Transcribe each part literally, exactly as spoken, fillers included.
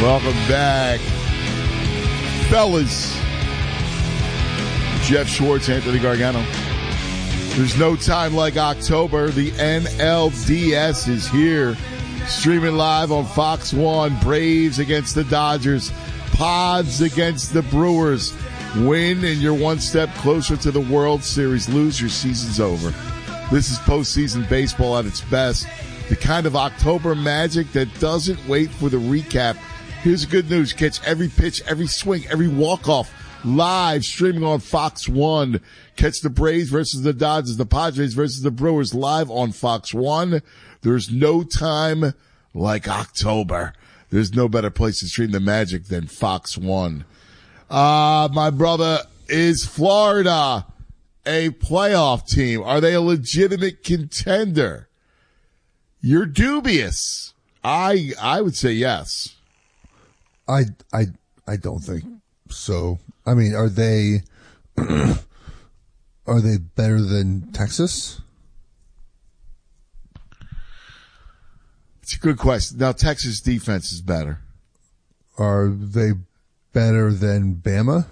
Welcome back, fellas. Jeff Schwartz, Anthony Gargano. There's no time like October. The N L D S is here. Streaming live on Fox one. Braves against the Dodgers. Pods against the Brewers. Win and you're one step closer to the World Series. Lose, your season's over. This is postseason baseball at its best. The kind of October magic that doesn't wait for the recap. Here's the good news. Catch every pitch, every swing, every walk-off live streaming on Fox one. Catch the Braves versus the Dodgers, the Padres versus the Brewers live on Fox one. There's no time like October. There's no better place to stream the magic than Fox one. Uh, my brother, is Florida a playoff team? Are they a legitimate contender? You're dubious. I, I would say yes. I, I, I don't think so. I mean, are they, are they better than Texas? It's a good question. Now, Texas defense is better. Are they better than Bama?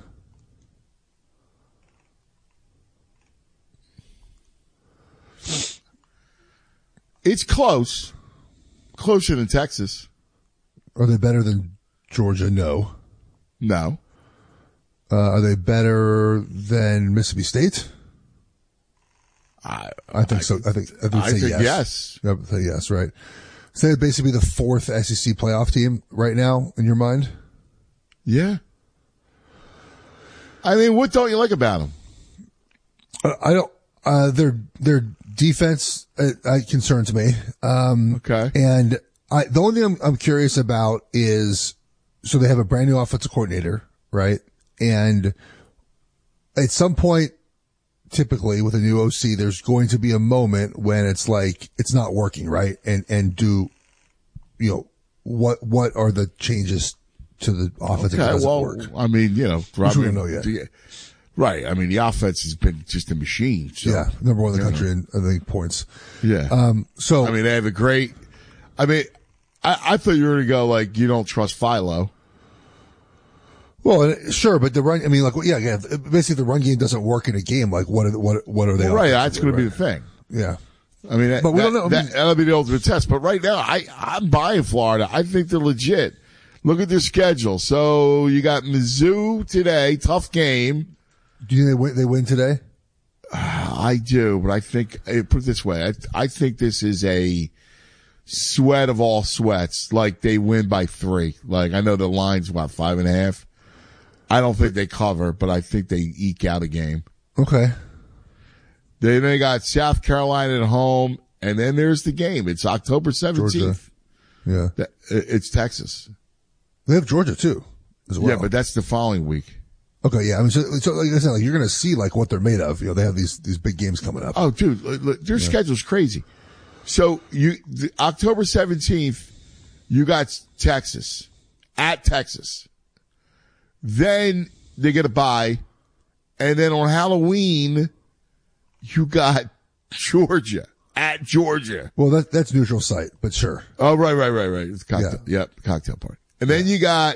It's close. Closer than Texas. Are they better than Georgia? No. No. Uh, are they better than Mississippi State? I, I think I, so. I think, I think, I say think yes. yes. I would say yes, right. So they're basically the fourth S E C playoff team right now in your mind? Yeah. I mean, what don't you like about them? Uh, I don't, uh, their, their defense, uh, uh, concerns me. Um, okay. And I, the only thing I'm, I'm curious about is, so they have a brand new offensive coordinator, right? And at some point, typically with a new O C, there's going to be a moment when it's like, it's not working, right? And, and do, you know, what, what are the changes to the offense? Okay, that well, work? I mean, you know, Which we don't know yet. The, right. I mean, the offense has been just a machine. So, yeah. Number one in the country know. in, I think, points. Yeah. Um, so. I mean, they have a great, I mean, I, I thought you were going to go like, you don't trust Philo. Well, sure, but the run, I mean, like, yeah, yeah, basically the run game doesn't work in a game. Like, what are, what, what are they? Well, right. That's going right? to be the thing. Yeah. I mean, that, but we that, don't know. I mean, that, that'll be the ultimate test. But right now, I, I'm buying Florida. I think they're legit. Look at their schedule. So you got Mizzou today, tough game. Do you think they win, they win today? I do, but I think, put it this way, I, I think this is a sweat of all sweats. Like they win by three. Like I know the line's about five and a half. I don't think they cover, but I think they eke out a game. Okay. They they got South Carolina at home, and then there's the game. It's October seventeenth. Georgia. Yeah. It's Texas. They have Georgia too, as well. Yeah, but that's the following week. Okay, yeah. I mean, so, so like I said, like you're going to see like what they're made of. You know, they have these these big games coming up. Oh, dude, look, look, their yeah. schedule's crazy. So you the, October seventeenth, you got Texas at Texas. Then they get a bye, and then on Halloween, you got Georgia at Georgia. Well, that that's neutral site, but sure. Oh, right, right, right, right. It's cocktail. Yeah. Yep, cocktail party. And then you got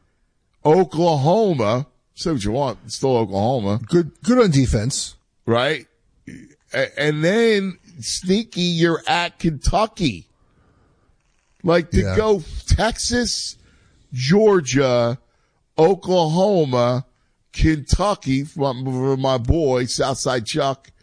Oklahoma. Say what you want. It's still Oklahoma. Good, good on defense. Right? And then sneaky, you're at Kentucky. Like to yeah. go Texas, Georgia, Oklahoma, Kentucky from my boy, Southside Chuck.